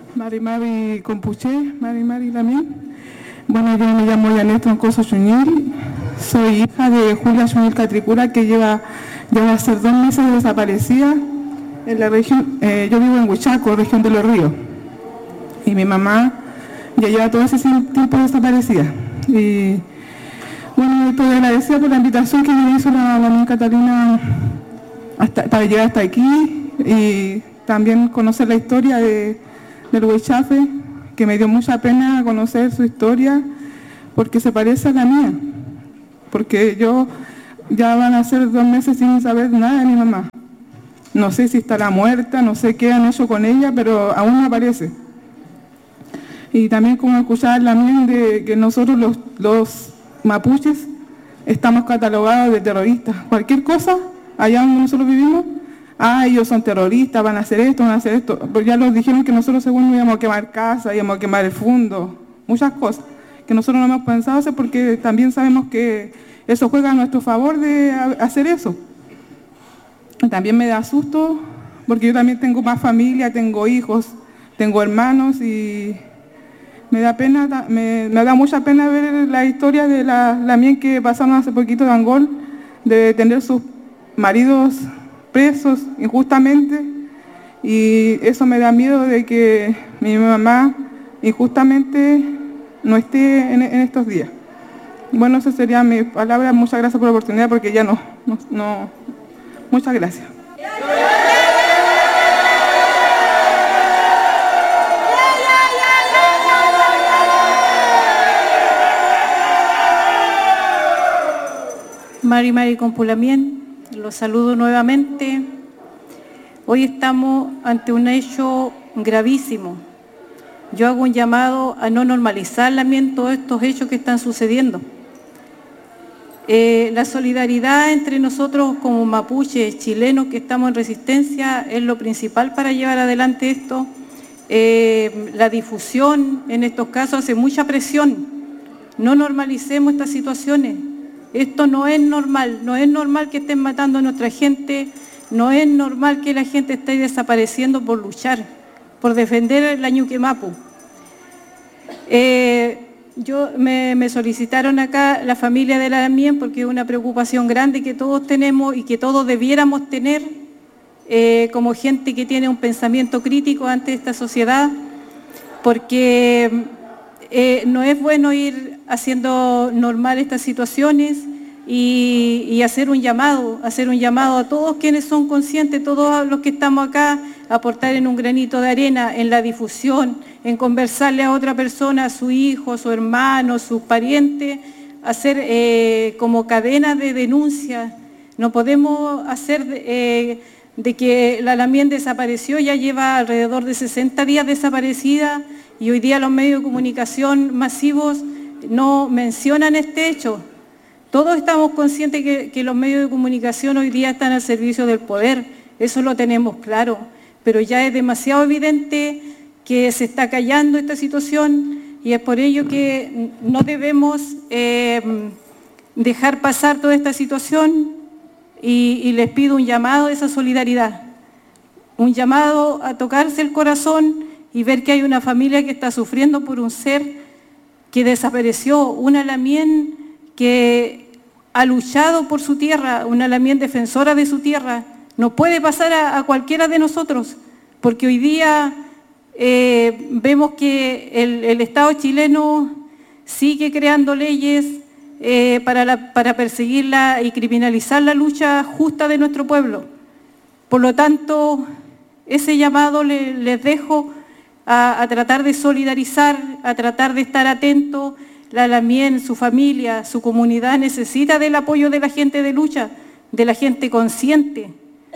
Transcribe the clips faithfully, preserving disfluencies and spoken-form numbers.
Mari Mari Compuché, Mari Mari también. Bueno, yo me llamo Yanet Troncoso Chuñil, soy hija de Julia Chuñil Catricura, que lleva, lleva a ser dos meses desaparecida en la región. Eh, yo vivo en Huichaco, región de Los Ríos, y mi mamá ya lleva todo ese tiempo desaparecida. Y bueno, estoy agradecida por la invitación que me hizo la, la Catalina hasta, para llegar hasta aquí, y también conocer la historia de, del Huichafe, que me dio mucha pena conocer su historia, porque se parece a la mía, porque yo ya van a ser dos meses sin saber nada de mi mamá. No sé si estará muerta, no sé qué han hecho con ella, pero aún no aparece. Y también como escuchar la mía de que nosotros los, los mapuches estamos catalogados de terroristas. Cualquier cosa, allá donde nosotros vivimos, ah, ellos son terroristas, van a hacer esto, van a hacer esto. Pero ya nos dijeron que nosotros según íbamos a quemar casa, íbamos a quemar el fondo, muchas cosas que nosotros no hemos pensado hacer, porque también sabemos que eso juega a nuestro favor de hacer eso. También me da susto, porque yo también tengo más familia, tengo hijos, tengo hermanos, y me da pena, me, me da mucha pena ver la historia de la, la mía que pasaron hace poquito de Angol, de tener sus maridos presos injustamente, y eso me da miedo de que mi mamá injustamente no esté en, en estos días. Bueno, esa sería mi palabra. Muchas gracias por la oportunidad, porque ya no, no, no. Muchas gracias. Mari Mari Compulamien, los saludo nuevamente. Hoy estamos ante un hecho gravísimo. Yo hago un llamado a no normalizar también todos estos hechos que están sucediendo. Eh, la solidaridad entre nosotros como mapuches chilenos que estamos en resistencia es lo principal para llevar adelante esto. Eh, la difusión en estos casos hace mucha presión. No normalicemos estas situaciones. Esto no es normal, no es normal que estén matando a nuestra gente, no es normal que la gente esté desapareciendo por luchar, por defender la Ñuque Mapu. Eh, yo, me, me solicitaron acá la familia de la Lamien, porque es una preocupación grande que todos tenemos y que todos debiéramos tener eh, como gente que tiene un pensamiento crítico ante esta sociedad, porque eh, no es bueno ir haciendo normal estas situaciones, y, y hacer un llamado, hacer un llamado a todos quienes son conscientes, todos los que estamos acá, aportar en un granito de arena, en la difusión, en conversarle a otra persona, a su hijo, a su hermano, a sus parientes, hacer eh, como cadena de denuncia. No podemos hacer eh, de que la Lamien desapareció, ya lleva alrededor de sesenta días desaparecida, y hoy día los medios de comunicación masivos no mencionan este hecho. Todos estamos conscientes que, que los medios de comunicación hoy día están al servicio del poder, eso lo tenemos claro, pero ya es demasiado evidente que se está callando esta situación, y es por ello que no debemos eh, dejar pasar toda esta situación, y, y les pido un llamado a esa solidaridad, un llamado a tocarse el corazón y ver que hay una familia que está sufriendo por un ser que desapareció, una Lamien que ha luchado por su tierra, una Lamien defensora de su tierra. No puede pasar a, a cualquiera de nosotros, porque hoy día eh, vemos que el, el Estado chileno sigue creando leyes eh, para, la, para perseguirla y criminalizar la lucha justa de nuestro pueblo. Por lo tanto, ese llamado le, les dejo a, a tratar de solidarizar, a tratar de estar atentos. La Lamien, su familia, su comunidad necesita del apoyo de la gente de lucha, de la gente consciente.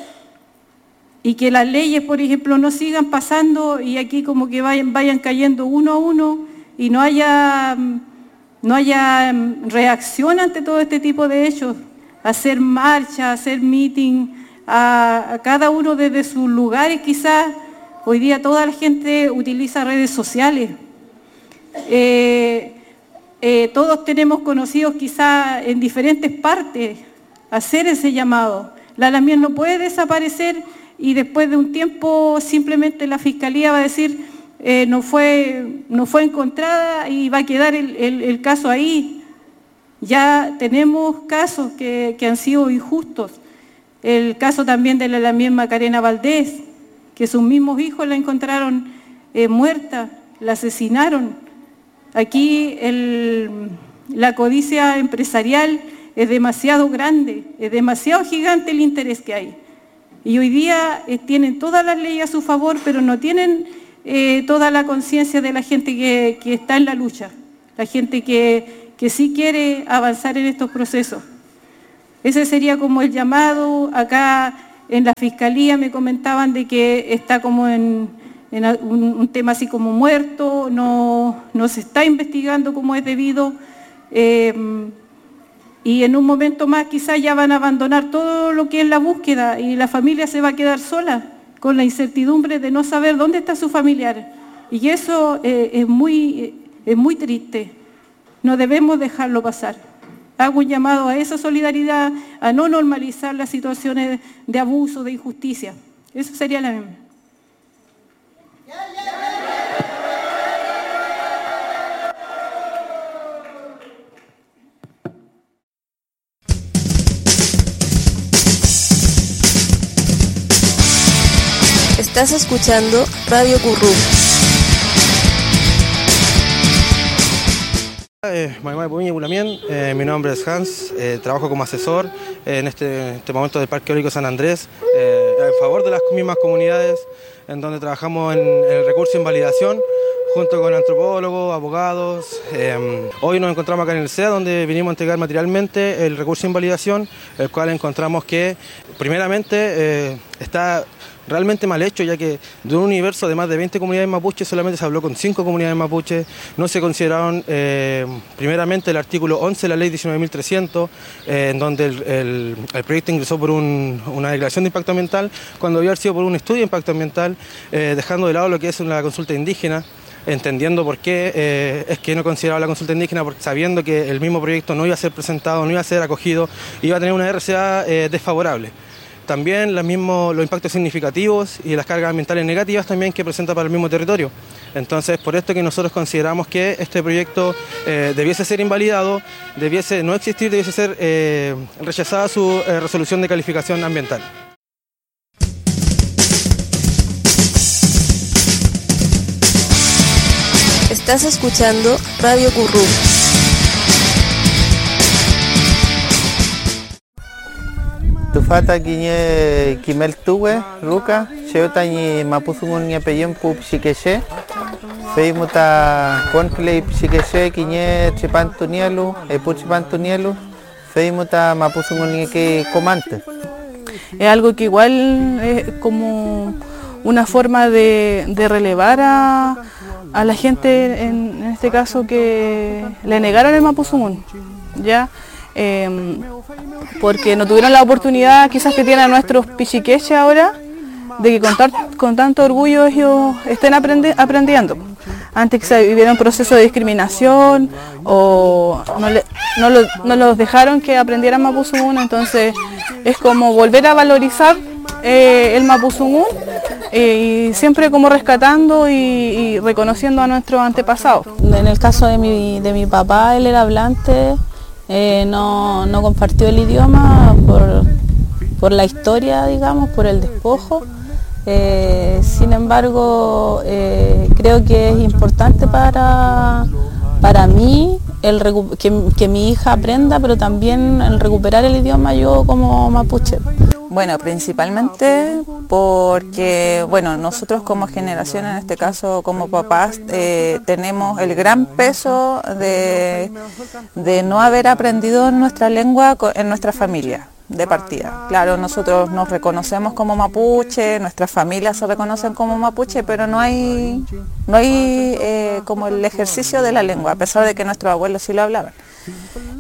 Y que las leyes, por ejemplo, no sigan pasando y aquí como que vayan, vayan cayendo uno a uno y no haya, no haya reacción ante todo este tipo de hechos. Hacer marcha, hacer meeting, a, a cada uno desde sus lugares quizás. Hoy día toda la gente utiliza redes sociales. Eh, Eh, todos tenemos conocidos quizá en diferentes partes, hacer ese llamado. La Lamien no puede desaparecer y después de un tiempo simplemente la Fiscalía va a decir eh, no, fue, no fue encontrada y va a quedar el, el, el caso ahí. Ya tenemos casos que, que han sido injustos. El caso también de la Lamien Macarena Valdés, que sus mismos hijos la encontraron eh, muerta, la asesinaron. Aquí el, la codicia empresarial es demasiado grande, es demasiado gigante el interés que hay. Y hoy día eh, tienen todas las leyes a su favor, pero no tienen eh, toda la conciencia de la gente que, que está en la lucha, la gente que, que sí quiere avanzar en estos procesos. Ese sería como el llamado. Acá en la Fiscalía me comentaban de que está como en, en un, un tema así como muerto, no, no se está investigando como es debido, eh, y en un momento más quizás ya van a abandonar todo lo que es la búsqueda y la familia se va a quedar sola con la incertidumbre de no saber dónde está su familiar. Y eso eh, es, muy, es muy triste, no debemos dejarlo pasar. Hago un llamado a esa solidaridad, a no normalizar las situaciones de abuso, de injusticia. Eso sería la misma. Estás escuchando Radio Currú. Eh, eh, mi nombre es Hans, eh, trabajo como asesor eh, en este, este momento del Parque Eólico San Andrés, eh, en favor de las mismas comunidades, en donde trabajamos en, en el recurso de invalidación, junto con antropólogos, abogados. Eh, hoy nos encontramos acá en el C E A, donde vinimos a entregar materialmente el recurso de invalidación, el cual encontramos que, primeramente, eh, está realmente mal hecho, ya que de un universo de más de veinte comunidades mapuches solamente se habló con cinco comunidades mapuches, no se consideraron eh, primeramente el artículo once de la ley diecinueve mil trescientos, eh, en donde el, el, el proyecto ingresó por un, una declaración de impacto ambiental, cuando debió haber sido por un estudio de impacto ambiental, eh, dejando de lado lo que es una consulta indígena, entendiendo por qué eh, es que no consideraba la consulta indígena, porque sabiendo que el mismo proyecto no iba a ser presentado, no iba a ser acogido, iba a tener una R C A eh, desfavorable. También los, mismos, los impactos significativos y las cargas ambientales negativas también que presenta para el mismo territorio. Entonces, por esto que nosotros consideramos que este proyecto eh, debiese ser invalidado, debiese no existir, debiese ser eh, rechazada su eh, resolución de calificación ambiental. Estás escuchando Radio Currú. Tufata kiñe kimel tuwe ruka cheuta ni mapusungun ni peyem pu psikeshe feimuta konklei psikeshe kiñe chipantunielu e pu chipantunielu feimuta mapusungun ni que comante. Es algo que igual es como una forma de, de relevar a, a la gente, en, en este caso, que le negaron el Mapuzungún, ¿ya? Eh, porque no tuvieron la oportunidad quizás que tienen nuestros pichiqueches ahora de que con, tar, con tanto orgullo ellos estén aprendi aprendiendo. Antes que se viviera un proceso de discriminación o no, le, no, lo, no los dejaron que aprendieran Mapuzungún, entonces es como volver a valorizar eh, el Mapuzungún eh, y siempre como rescatando y, y reconociendo a nuestros antepasados. En el caso de mi, de mi papá, él era hablante. Eh, no, no compartió el idioma por, por la historia, digamos, por el despojo. Eh, sin embargo, eh, creo que es importante para, para mí el que, que mi hija aprenda, pero también el recuperar el idioma yo como mapuche. Bueno, principalmente porque, bueno, nosotros como generación, en este caso como papás, eh, tenemos el gran peso de, de no haber aprendido nuestra lengua en nuestra familia de partida. Claro, nosotros nos reconocemos como mapuche, nuestras familias se reconocen como mapuche, pero no hay, no hay eh, como el ejercicio de la lengua, a pesar de que nuestros abuelos sí lo hablaban.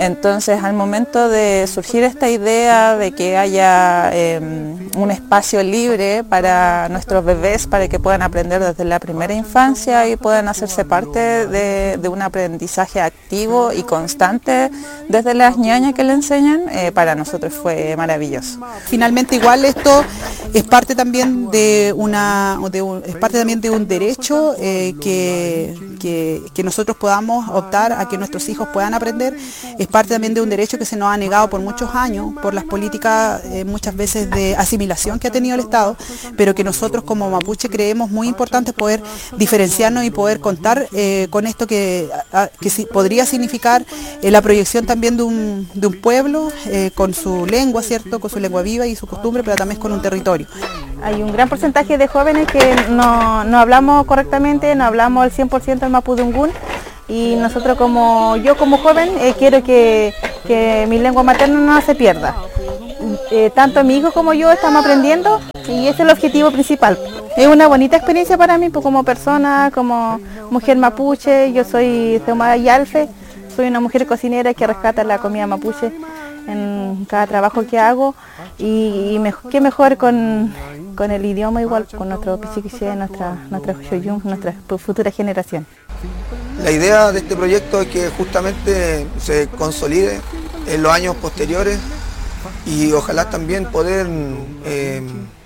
Entonces, al momento de surgir esta idea de que haya eh, un espacio libre para nuestros bebés, para que puedan aprender desde la primera infancia y puedan hacerse parte de, de un aprendizaje activo y constante desde las ñañas que le enseñan, eh, para nosotros fue maravilloso. Finalmente, igual esto es parte también de una, de un, es parte también de un derecho eh, que, que, que nosotros podamos optar a que nuestros hijos puedan aprender. Es parte también de un derecho que se nos ha negado por muchos años, por las políticas eh, muchas veces de asimilación que ha tenido el Estado, pero que nosotros como mapuche creemos muy importante poder diferenciarnos y poder contar eh, con esto que, a, que si, podría significar eh, la proyección también de un, de un pueblo eh, con su lengua, ¿cierto? Con su lengua viva y su costumbre, pero también con un territorio. Hay un gran porcentaje de jóvenes que no, no hablamos correctamente, no hablamos al cien por ciento el mapudungún. Y nosotros como, yo como joven, eh, quiero que, que mi lengua materna no se pierda. Eh, tanto mi hijo como yo estamos aprendiendo y ese es el objetivo principal. Es una bonita experiencia para mí, pues, como persona, como mujer mapuche. Yo soy Xiomara Yalfe, soy una mujer cocinera que rescata la comida mapuche en cada trabajo que hago y, y mejor, qué mejor con, con el idioma igual, con nuestro pichiquiché, nuestra, nuestra xoyum, nuestra futura generación. La idea de este proyecto es que justamente se consolide en los años posteriores y ojalá también poder eh,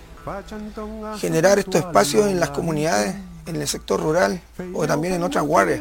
generar estos espacios en las comunidades, en el sector rural o también en otras guardias.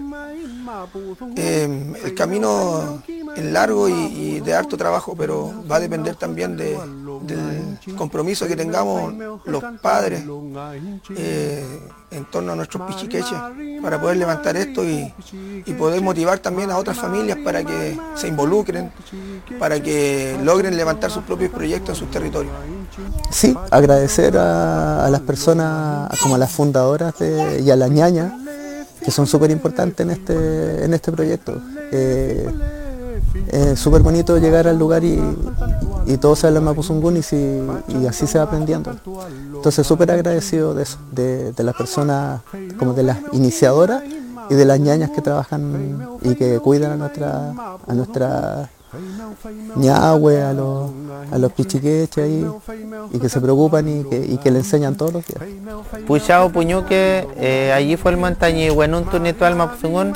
Eh, el camino es largo y, y de harto trabajo, pero va a depender también de, del compromiso que tengamos los padres eh, en torno a nuestros pichiqueches para poder levantar esto y, y poder motivar también a otras familias para que se involucren, para que logren levantar sus propios proyectos en sus territorios. Sí, agradecer a, a las personas, como a las fundadoras de, y a las ñañas, que son súper importantes en este, en este proyecto. Eh, es súper bonito llegar al lugar y, y todos se hablan mapuzungún y, si, y así se va aprendiendo. Entonces súper agradecido de eso, de, de las personas, como de las iniciadoras y de las ñañas que trabajan y que cuidan a nuestra, a nuestra ñahue, a los, a los pichiqueches ahí, y que se preocupan y que, y que le enseñan todos los días. Puchao Puñuque, eh, allí fue el montañi Huenuntu Nitual Mapuzungún,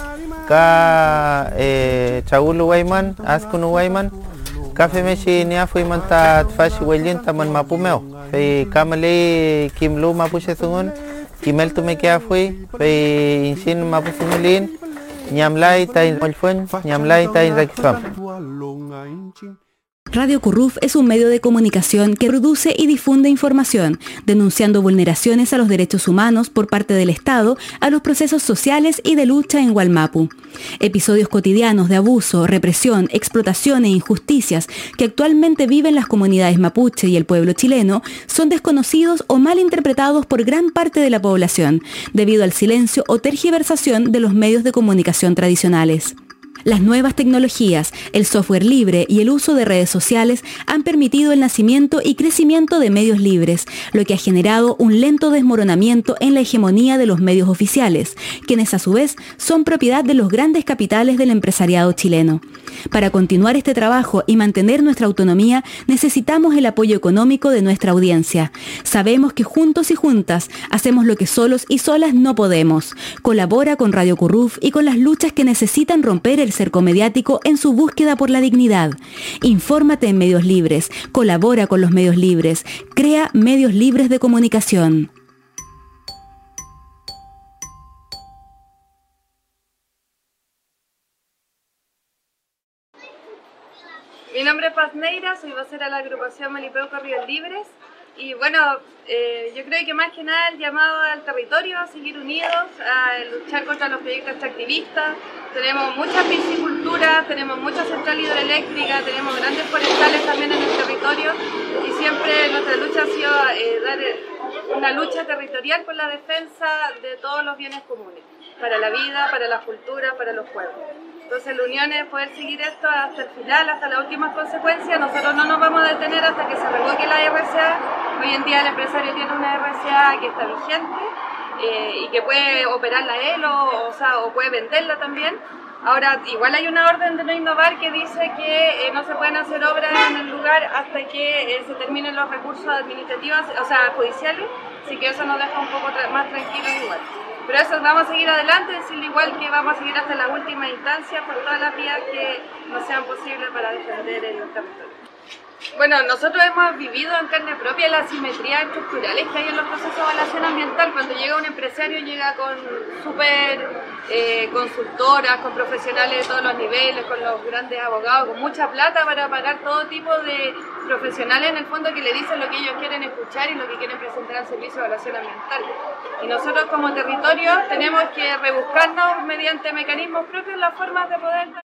Ka Chagulu Guayman, Ascunu Guayman, Café Meshi Nia fui montat Fashi Huelin Taman Mapumeo, Fei Kamale Kimlu Mapuchezungún, Kimel Tumequea fui, Fei Inshin Mapuzungulin, Ñamlay Tain Molfuen, Ñamlay Tain Raquifam. Radio Curruf es un medio de comunicación que produce y difunde información, denunciando vulneraciones a los derechos humanos por parte del Estado a los procesos sociales y de lucha en Wallmapu. Episodios cotidianos de abuso, represión, explotación e injusticias que actualmente viven las comunidades mapuche y el pueblo chileno son desconocidos o mal interpretados por gran parte de la población, debido al silencio o tergiversación de los medios de comunicación tradicionales. Las nuevas tecnologías, el software libre y el uso de redes sociales han permitido el nacimiento y crecimiento de medios libres, lo que ha generado un lento desmoronamiento en la hegemonía de los medios oficiales, quienes a su vez son propiedad de los grandes capitales del empresariado chileno. Para continuar este trabajo y mantener nuestra autonomía, necesitamos el apoyo económico de nuestra audiencia. Sabemos que juntos y juntas hacemos lo que solos y solas no podemos. Colabora con Radio Curruf y con las luchas que necesitan romper el cerco mediático en su búsqueda por la dignidad. Infórmate en medios libres, colabora con los medios libres, crea medios libres de comunicación. Mi nombre es Paz Neira, soy vocera de la agrupación Malipeuco Ríos Libres y bueno, eh, yo creo que más que nada el llamado al territorio a seguir unidos, a luchar contra los proyectos extractivistas. Tenemos mucha piscicultura, tenemos mucha central hidroeléctrica, tenemos grandes forestales también en el territorio y siempre nuestra lucha ha sido eh, dar una lucha territorial por la defensa de todos los bienes comunes, para la vida, para la cultura, para los pueblos. Entonces la unión es poder seguir esto hasta el final, hasta las últimas consecuencias. Nosotros no nos vamos a detener hasta que se revoque la R C A. Hoy en día el empresario tiene una R C A que está vigente eh, y que puede operarla él o, o, sea, o puede venderla también. Ahora, igual hay una orden de no innovar que dice que eh, no se pueden hacer obras en el lugar hasta que eh, se terminen los recursos administrativos, o sea, judiciales, así que eso nos deja un poco tra más tranquilos igual. Pero eso, vamos a seguir adelante, decirle igual que vamos a seguir hasta la última instancia por todas las vías que nos sean posibles para defender el territorio. Bueno, nosotros hemos vivido en carne propia las asimetrías estructurales que hay en los procesos de evaluación ambiental. Cuando llega un empresario, llega con súper eh, consultoras, con profesionales de todos los niveles, con los grandes abogados, con mucha plata para pagar todo tipo de profesionales en el fondo que le dicen lo que ellos quieren escuchar y lo que quieren presentar al servicio de evaluación ambiental. Y nosotros como territorio tenemos que rebuscarnos mediante mecanismos propios las formas de poder...